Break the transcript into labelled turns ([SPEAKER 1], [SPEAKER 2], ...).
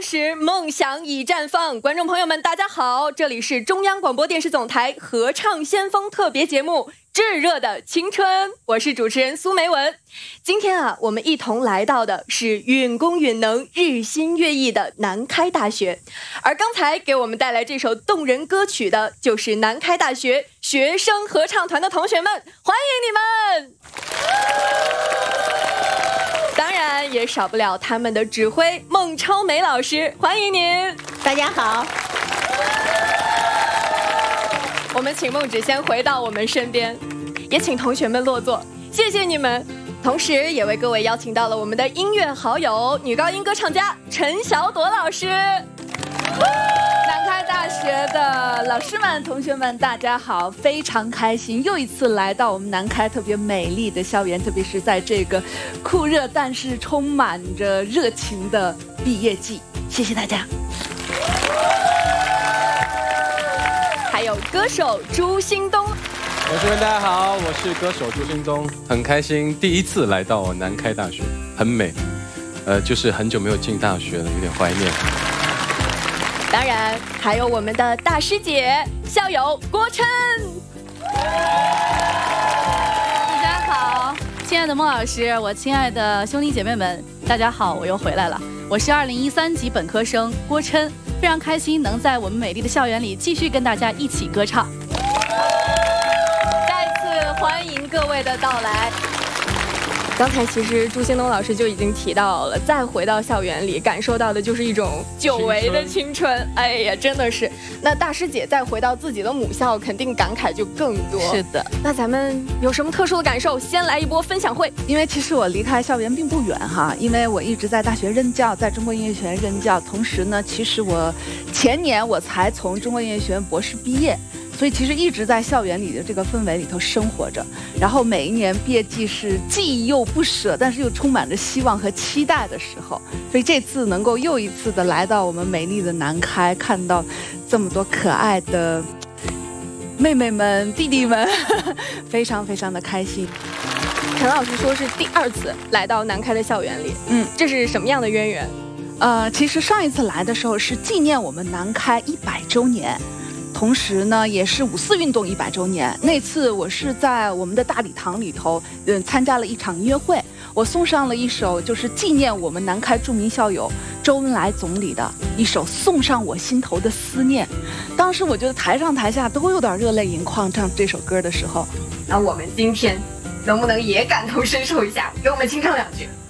[SPEAKER 1] 时，梦想已绽放。观众朋友们，大家好，这里是中央广播电视总台合唱先锋特别节目《炙热的青春》，我是主持人苏梅文。今天啊，我们一同来到的是允公允能、日新月异的南开大学，而刚才给我们带来这首动人歌曲的，就是南开大学学生合唱团的同学们，欢迎你们！当然也少不了他们的指挥孟超梅老师，欢迎您！
[SPEAKER 2] 大家好。
[SPEAKER 1] 我们请孟芷先回到我们身边，也请同学们落座，谢谢你们。同时也为各位邀请到了我们的音乐好友、女高音歌唱家陈晓朵老师。
[SPEAKER 2] 南开大学的老师们、同学们，大家好，非常开心，又一次来到我们南开特别美丽的校园，特别是在这个酷热但是充满着热情的毕业季，谢谢大家。
[SPEAKER 1] 还有歌手朱兴东。
[SPEAKER 3] 同学们大家好，我是歌手朱兴东，很开心第一次来到南开大学，很美，就是很久没有进大学了，有点怀念。
[SPEAKER 1] 当然还有我们的大师姐校友郭琛。
[SPEAKER 4] 大家好，亲爱的孟老师，我亲爱的兄弟姐妹们，大家好，我又回来了。我是2013级本科生郭琛，非常开心能在我们美丽的校园里继续跟大家一起歌唱。
[SPEAKER 1] 再次欢迎各位的到来。刚才其实朱兴东老师就已经提到了，再回到校园里，感受到的就是一种久违的青春。哎呀，真的是。那大师姐再回到自己的母校，肯定感慨就更多。
[SPEAKER 2] 是的。
[SPEAKER 1] 那咱们有什么特殊的感受？先来一波分享会。
[SPEAKER 2] 因为其实我离开校园并不远哈，因为我一直在大学任教，在中国音乐学院任教。同时呢，其实我前年我才从中国音乐学院博士毕业。所以其实一直在校园里的这个氛围里头生活着，然后每一年毕业季是既又不舍，但是又充满着希望和期待的时候。所以这次能够又一次的来到我们美丽的南开，看到这么多可爱的妹妹们、弟弟们，非常非常的开心。
[SPEAKER 1] 陈老师说是第2次来到南开的校园里，这是什么样的渊源？
[SPEAKER 2] 其实上一次来的时候是纪念我们南开100周年。同时呢，也是5·4运动100周年。那次我是在我们的大礼堂里头，参加了一场音乐会。我送上了一首就是纪念我们南开著名校友周恩来总理的一首《送上我心头的思念》。当时我觉得台上台下都有点热泪盈眶，唱这首歌的时候。
[SPEAKER 1] 那我们今天能不能也感同身受一下，给我们清唱2句？